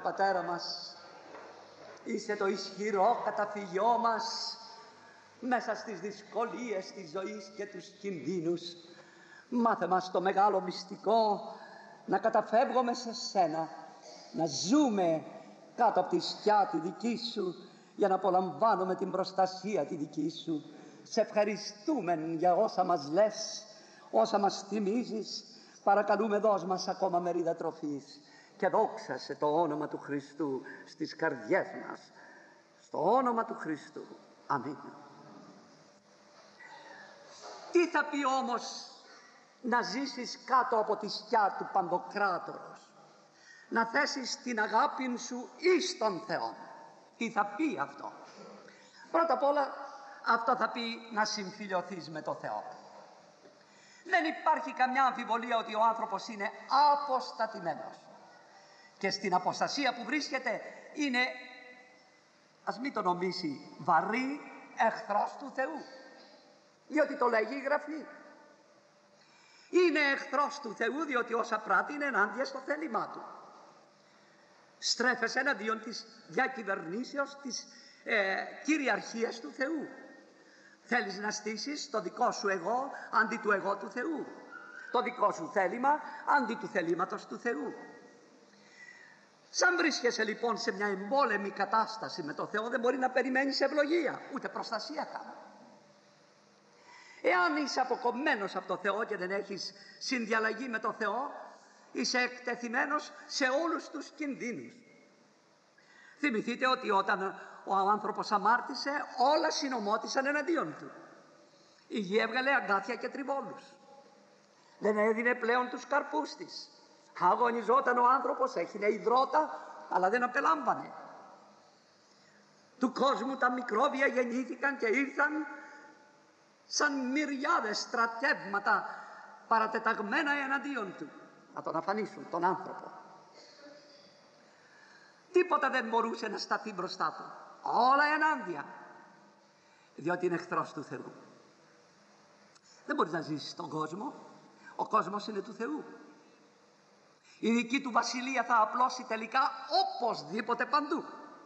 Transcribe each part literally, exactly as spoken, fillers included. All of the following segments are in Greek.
Πατέρα μας, είσαι το ισχυρό καταφυγιό μας μέσα στις δυσκολίες της ζωής και τους κινδύνους. Μάθε μας το μεγάλο μυστικό να καταφεύγουμε σε σένα, να ζούμε κάτω από τη σκιά τη δική σου για να απολαμβάνουμε την προστασία τη δική σου. Σε ευχαριστούμε για όσα μας λες, όσα μας θυμίζεις. Παρακαλούμε, δώσ' μας ακόμα μερίδα τροφής και δόξασε το όνομα του Χριστού στις καρδιές μας, στο όνομα του Χριστού. Αμήν. Τι θα πει όμως να ζήσεις κάτω από τη σκιά του Παντοκράτορος, να θέσεις την αγάπη σου εις τον Θεό? Τι θα πει αυτό? Πρώτα απ' όλα αυτό θα πει να συμφιλιωθείς με το Θεό. Δεν υπάρχει καμιά αμφιβολία ότι ο άνθρωπος είναι αποστατημένος και στην αποστασία που βρίσκεται είναι, ας μην το νομίσει, βαρύ εχθρός του Θεού, διότι το λέγει η Γραφή. Είναι εχθρός του Θεού διότι όσα πράττει είναι ενάντια στο θέλημά του. Στρέφεσαι εναντίον της διακυβερνήσεως της ε, κυριαρχίας του Θεού. Θέλεις να στήσεις το δικό σου εγώ αντί του εγώ του Θεού, το δικό σου θέλημα αντί του θελήματος του Θεού. Σαν βρίσκεσαι λοιπόν σε μια εμπόλεμη κατάσταση με το Θεό, δεν μπορεί να περιμένεις ευλογία, ούτε προστασία καν. Εάν είσαι αποκομμένος από το Θεό και δεν έχεις συνδιαλλαγή με το Θεό, είσαι εκτεθειμένος σε όλους τους κινδύνους. Θυμηθείτε ότι όταν ο άνθρωπος αμάρτησε, όλα συνομώτησαν εναντίον του. Η γη έβγαλε αγκάθια και τριβόλους. Δεν έδινε πλέον τους καρπούς της. Αγωνιζόταν ο άνθρωπος, έχινε υδρότα, αλλά δεν απελάμβανε. Του κόσμου τα μικρόβια γεννήθηκαν και ήρθαν σαν μυριάδες στρατεύματα παρατεταγμένα εναντίον του, να τον αφανίσουν τον άνθρωπο. Τίποτα δεν μπορούσε να σταθεί μπροστά του. Όλα ενάντια. Διότι είναι εχθρός του Θεού. Δεν μπορείς να ζήσεις στον κόσμο. Ο κόσμος είναι του Θεού. Η δική του βασιλεία θα απλώσει τελικά οπωσδήποτε παντού.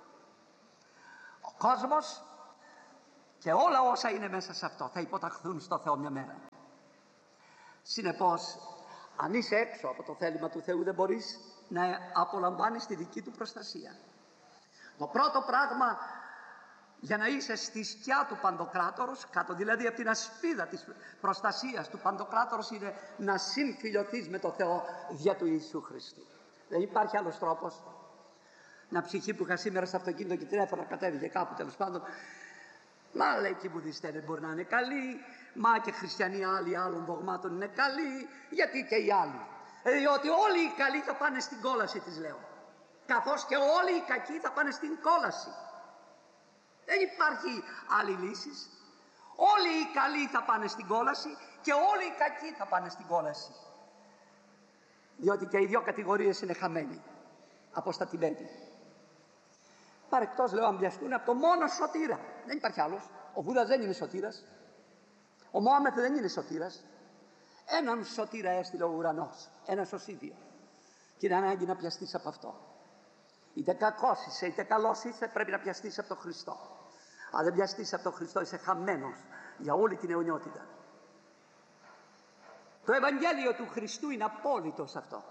Ο κόσμος και όλα όσα είναι μέσα σε αυτό θα υποταχθούν στο Θεό μια μέρα. Συνεπώς, αν είσαι έξω από το θέλημα του Θεού, δεν μπορείς να απολαμβάνεις τη δική του προστασία. Το πρώτο πράγμα για να είσαι στη σκιά του Παντοκράτορος, κάτω δηλαδή από την ασπίδα της προστασίας του Παντοκράτορος, είναι να συμφιλιωθείς με το Θεό δια του Ιησού Χριστού. Δεν υπάρχει άλλος τρόπος. Μια ψυχή που είχα σήμερα στο αυτοκίνητο και την έφερα, κατέβηκε κάπου τέλος πάντων. Μα λέει και οι βουδιστές δεν μπορεί να είναι καλοί, μα και χριστιανοί άλλοι άλλων δογμάτων είναι καλοί, γιατί και οι άλλοι? Διότι όλοι οι καλοί θα πάνε στην κόλαση, της λέω, καθώς και όλοι οι κακοί θα πάνε στην κόλαση. Δεν υπάρχει άλλη λύση. Όλοι οι καλοί θα πάνε στην κόλαση και όλοι οι κακοί θα πάνε στην κόλαση, διότι και οι δύο κατηγορίες είναι χαμένοι, αποστατημένοι. Παρεκτός, λέω, αν βιαστούν από το μόνο σωτήρα. Δεν υπάρχει άλλος. Ο Βούδας δεν είναι σωτήρας. Ο Μωάμεθ δεν είναι σωτήρας. Έναν σωτήρα έστειλε ο ουρανός, ένα σωσίδιο, και είναι ανάγκη να πιαστείς από αυτό. Είτε κακός είσαι είτε καλός είσαι, πρέπει να πιαστείς από τον Χριστό. Αν δεν πιαστείς από τον Χριστό, είσαι χαμένος για όλη την αιωνιότητα. Το Ευαγγέλιο του Χριστού είναι απόλυτο σε αυτό.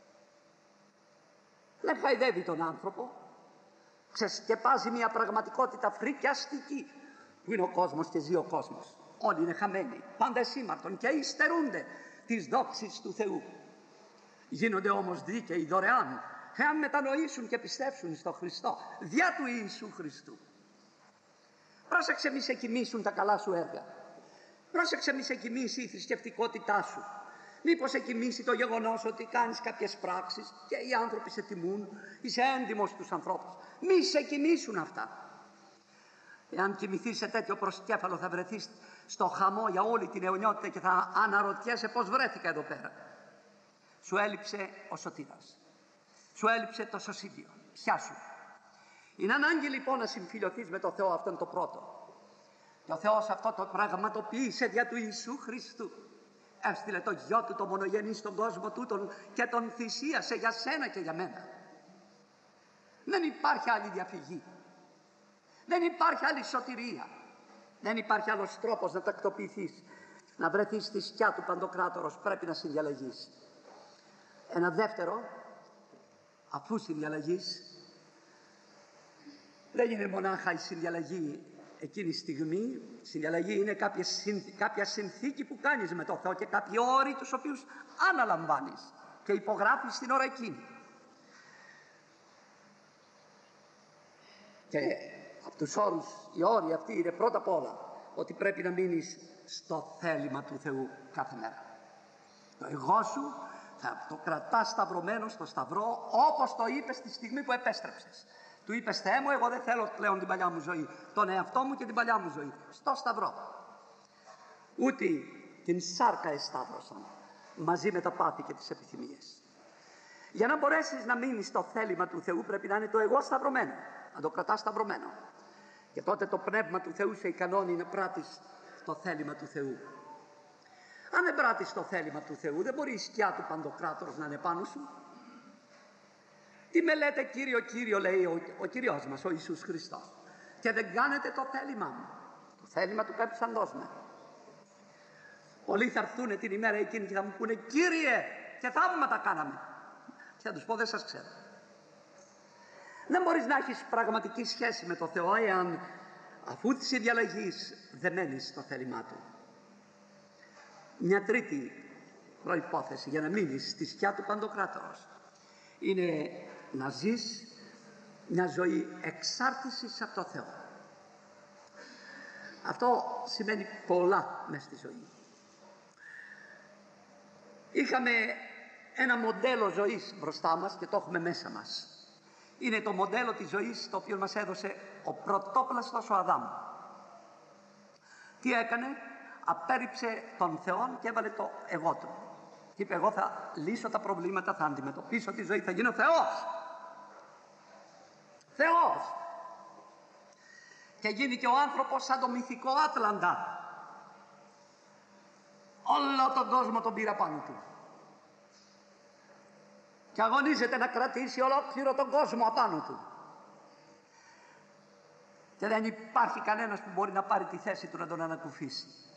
Δεν χαϊδεύει τον άνθρωπο, ξεσκεπάζει μια πραγματικότητα φρικιαστική που είναι ο κόσμος και ζει ο κόσμος. Όλοι είναι χαμένοι, πάντα σήμαρτον και υστερούνται τις δόξεις του Θεού. Γίνονται όμως δίκαιοι δωρεάν, εάν μετανοήσουν και πιστέψουν στο Χριστό, δια του Ιησού Χριστού. Πρόσεξε μη σε κοιμήσουν τα καλά σου έργα. Πρόσεξε μη σε κοιμήσει η θρησκευτικότητά σου. Μήπως σε κοιμήσει το γεγονός ότι κάνεις κάποιες πράξεις και οι άνθρωποι σε τιμούν, είσαι έντιμος στους ανθρώπους. Μη σε κοιμήσουν αυτά. Εάν κοιμηθείς σε τέτοιο προσκέφαλο, θα βρεθείς στο χαμό για όλη την αιωνιότητα και θα αναρωτιέσαι πώς βρέθηκα εδώ πέρα. Σου έλειψε ο σωτήρας. Σου έλειψε το σωσίδιο. Πιάσου. Είναι ανάγκη λοιπόν να συμφιλιωθείς με το Θεό, αυτό είναι το πρώτο. Και ο Θεός αυτό το πραγματοποίησε δια του Ιησού Χριστού. Έστειλε το γιο του, το μονογενή στον κόσμο τούτον και τον θυσίασε για σένα και για μένα. Δεν υπάρχει άλλη διαφυγή. Δεν υπάρχει άλλη σωτηρία. Δεν υπάρχει άλλος τρόπος να τακτοποιηθείς. Να βρεθείς στη σκιά του Παντοκράτορος, πρέπει να συνδιαλλαγείς. Ένα δεύτερο, αφού συνδιαλλαγείς, δεν είναι μονάχα η συνδιαλλαγή εκείνη τη στιγμή. Η συνδιαλλαγή είναι κάποια, συνθ, κάποια συνθήκη που κάνεις με το Θεό και κάποιοι όροι τους οποίους αναλαμβάνεις και υπογράφεις την ώρα εκείνη. Και από τους όρους, οι όροι αυτοί είναι πρώτα απ' όλα ότι πρέπει να μείνεις στο θέλημα του Θεού κάθε μέρα. Το εγώ σου θα το κρατάς σταυρωμένο στο σταυρό, όπως το είπες τη στιγμή που επέστρεψες. Του είπες, Θεέ μου, εγώ δεν θέλω πλέον την παλιά μου ζωή, τον εαυτό μου και την παλιά μου ζωή. Στο σταυρό. Ούτε την σάρκα εσταύρωσαν μαζί με τα πάθη και τις επιθυμίες. Για να μπορέσεις να μείνεις στο θέλημα του Θεού πρέπει να είναι το εγώ σταυρωμένο, να το κρατάς σταυρωμένο. Και τότε το Πνεύμα του Θεού σε ικανώνει να πράττεις το θέλημα του Θεού. Αν δεν πράττεις το θέλημα του Θεού, δεν μπορεί η σκιά του Παντοκράτορος να είναι πάνω σου. Τι με λέτε Κύριο, Κύριο, λέει ο, ο Κύριος μας, ο Ιησούς Χριστός, και δεν κάνετε το θέλημά μου, το θέλημα του πέμψαντός με. Πολλοί θα έρθουν την ημέρα εκείνη και θα μου πούνε, Κύριε, και θαύματα κάναμε. Και θα τους πω, δεν σας ξέρω. Δεν μπορείς να έχεις πραγματική σχέση με το Θεό εάν αφού της συνδιαλλαγής δεν μένεις στο θέλημά Του. Μια τρίτη προϋπόθεση για να μείνεις στη σκιά του Παντοκράτορος είναι να ζεις μια ζωή εξάρτησης από το Θεό. Αυτό σημαίνει πολλά μες στη ζωή. Είχαμε ένα μοντέλο ζωής μπροστά μας και το έχουμε μέσα μας. Είναι το μοντέλο της ζωής το οποίο μας έδωσε ο πρωτόπλαστος ο Αδάμ. Τι έκανε? Απέρριψε τον Θεό και έβαλε το εγώ του. Και είπε, εγώ θα λύσω τα προβλήματα, θα αντιμετωπίσω τη ζωή, θα γίνω Θεός. Θεός. Και γίνει ο άνθρωπος σαν το μυθικό Άτλαντα. Όλο τον κόσμο τον πήρα πάνω του. Και αγωνίζεται να κρατήσει ολόκληρο τον κόσμο απάνω του. Και δεν υπάρχει κανένας που μπορεί να πάρει τη θέση του να τον ανακουφίσει.